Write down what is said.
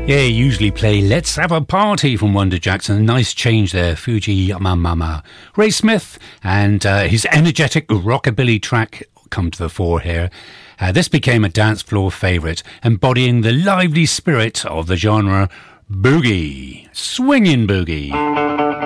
Yeah, usually play Let's Have a Party from Wonder Jackson. Nice change there, Fuji Mama. Ray Smith and his energetic rockabilly track come to the fore here. This became a dance floor favourite, embodying the lively spirit of the genre boogie, swinging boogie.